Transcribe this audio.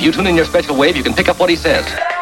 You tune in your special wave, you can pick up what he says.